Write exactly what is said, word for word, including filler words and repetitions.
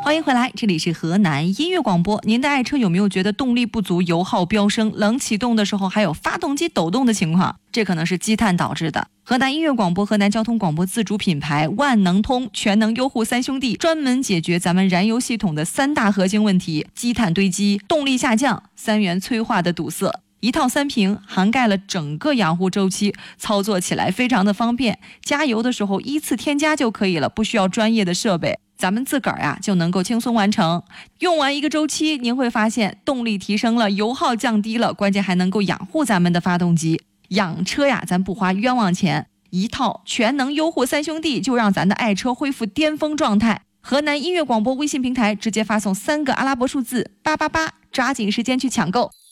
欢迎回来，这里是河南音乐广播。您的爱车有没有觉得动力不足、油耗飙升、冷启动的时候还有发动机抖动的情况？这可能是积碳导致的。河南音乐广播、河南交通广播自主品牌万能通全能优护三兄弟专门解决咱们燃油系统的三大核心问题：积碳堆积、动力下降、三元催化的堵塞。一套三屏涵盖了整个养护周期，操作起来非常的方便，加油的时候依次添加就可以了，不需要专业的设备，咱们自个儿呀就能够轻松完成。用完一个周期，您会发现动力提升了，油耗降低了，关键还能够养护咱们的发动机。养车呀，咱不花冤枉钱，一套全能优护三兄弟就让咱的爱车恢复巅峰状态。河南音乐广播微信平台直接发送三个阿拉伯数字八八八，抓紧时间去抢购。